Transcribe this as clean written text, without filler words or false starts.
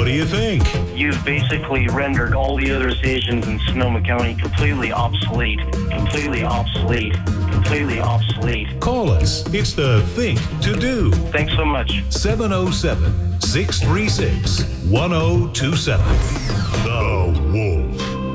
What do you think? You've basically rendered all the other stations in Sonoma County completely obsolete. Completely obsolete. Completely obsolete. Call us. It's the thing to do. Thanks so much. 707-636-1027. The